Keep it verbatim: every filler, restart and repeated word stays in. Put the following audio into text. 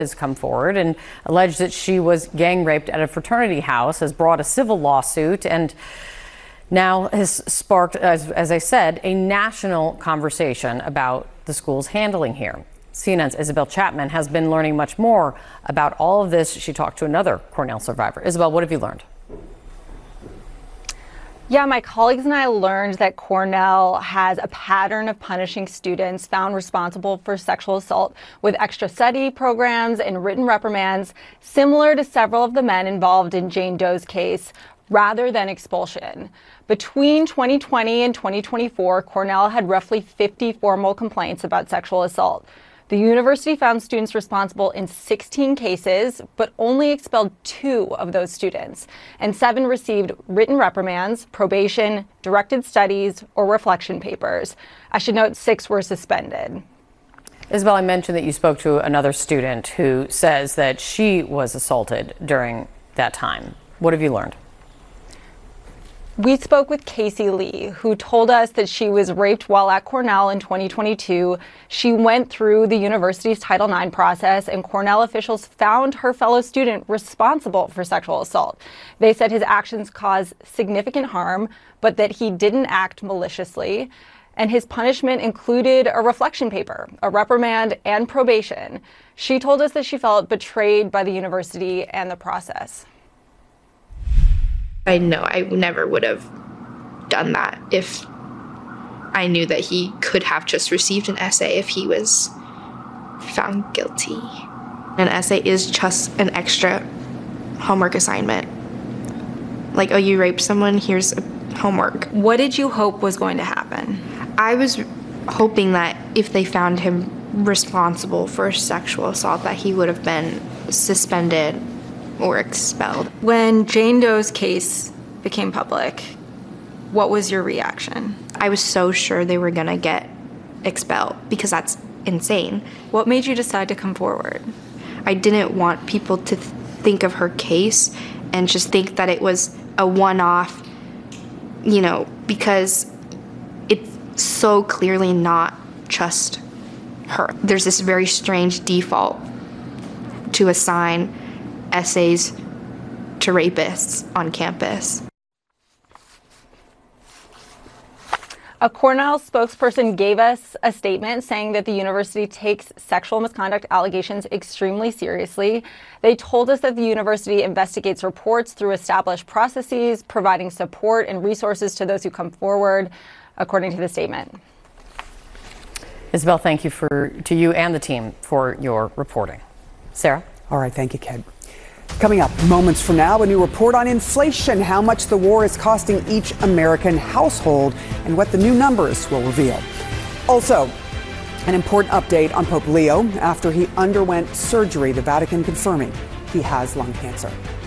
has come forward and alleged that she was gang raped at a fraternity house, has brought a civil lawsuit, and now has sparked, as, as I said, a national conversation about the school's handling here. C N N's Isabel Chapman has been learning much more about all of this. She talked to another Cornell survivor. Isabel, what have you learned? Yeah, my colleagues and I learned that Cornell has a pattern of punishing students found responsible for sexual assault with extra study programs and written reprimands, similar to several of the men involved in Jane Doe's case, rather than expulsion. Between twenty twenty and twenty twenty-four, Cornell had roughly fifty formal complaints about sexual assault. The university found students responsible in sixteen cases, but only expelled two of those students, and seven received written reprimands, probation, directed studies, or reflection papers. I should note six were suspended. Isabel, I mentioned that you spoke to another student who says that she was assaulted during that time. What have you learned? We spoke with Casey Lee, who told us that she was raped while at Cornell in twenty twenty-two. She went through the university's Title nine process, and Cornell officials found her fellow student responsible for sexual assault. They said his actions caused significant harm, but that he didn't act maliciously. And his punishment included a reflection paper, a reprimand, and probation. She told us that she felt betrayed by the university and the process. I know I never would have done that if I knew that he could have just received an essay if he was found guilty. An essay is just an extra homework assignment. Like, oh, you raped someone, here's a homework. What did you hope was going to happen? I was hoping that if they found him responsible for sexual assault, that he would have been suspended or expelled. When Jane Doe's case became public, what was your reaction? I was so sure they were gonna get expelled because that's insane. What made you decide to come forward? I didn't want people to th- think of her case and just think that it was a one-off, you know, because it's so clearly not just her. There's this very strange default to assign essays to rapists on campus. A Cornell spokesperson gave us a statement saying that the university takes sexual misconduct allegations extremely seriously. They told us that the university investigates reports through established processes, providing support and resources to those who come forward, according to the statement. Isabel, thank you for to you and the team for your reporting. Sarah? All right, thank you, Ken. Coming up moments from now, a new report on inflation, how much the war is costing each American household, and what the new numbers will reveal. Also, an important update on Pope Leo after he underwent surgery, the Vatican confirming he has lung cancer.